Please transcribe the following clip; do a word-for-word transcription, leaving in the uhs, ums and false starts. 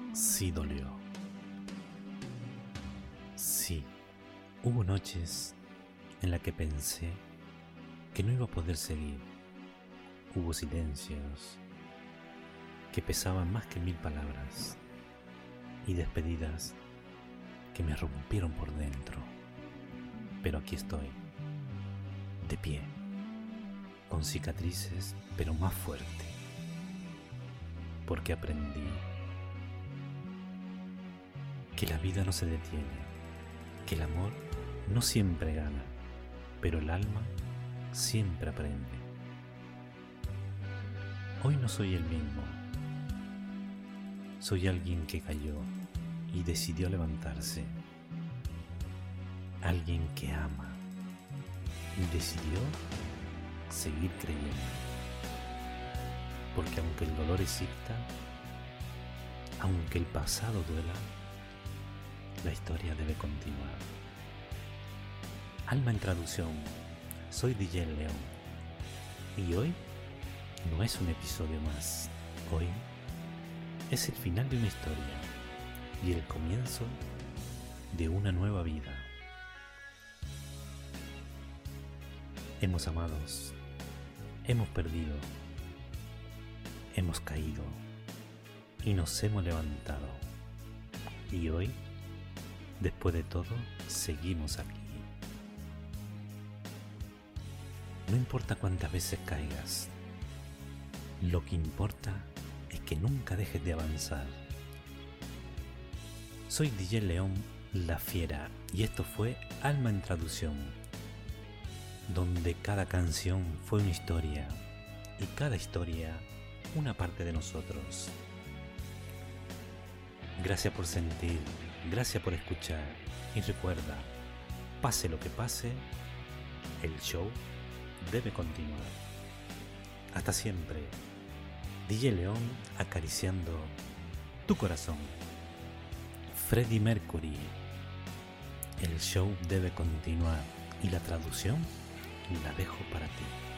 Sí dolió. Sí, hubo noches en las que pensé que no iba a poder seguir. Hubo silencios que pesaban más que mil palabras y despedidas que me rompieron por dentro. Pero aquí estoy, de pie, con cicatrices, pero más fuerte, porque aprendí que la vida no se detiene, que el amor no siempre gana, pero el alma siempre aprende. Hoy no soy el mismo, soy alguien que cayó y decidió levantarse, alguien que ama y decidió seguir creyendo, porque aunque el dolor exista, aunque el pasado duela, la historia debe continuar. Alma en traducción, soy D J León y hoy no es un episodio más, hoy es el final de una historia y el comienzo de una nueva vida. Hemos amado, hemos perdido, hemos caído y nos hemos levantado. Y hoy, después de todo, seguimos aquí. No importa cuántas veces caigas, lo que importa es que nunca dejes de avanzar. Soy D J León La Fiera y esto fue Alma en Traducción, donde cada canción fue una historia y cada historia una parte de nosotros. Gracias por sentir, gracias por escuchar y recuerda, pase lo que pase, el show debe continuar. Hasta siempre, D J León acariciando tu corazón. Freddie Mercury, el show debe continuar y la traducción la dejo para ti.